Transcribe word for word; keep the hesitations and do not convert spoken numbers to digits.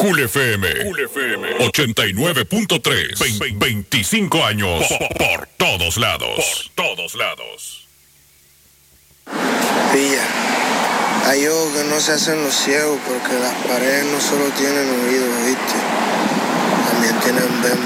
Cool F M. Cool F M. ochenta y nueve punto tres. veinticinco años. Por, por todos lados. Por todos lados. Pilla. Hay ojos que no se hacen los ciegos porque las paredes no solo tienen oídos, ¿viste? También tienen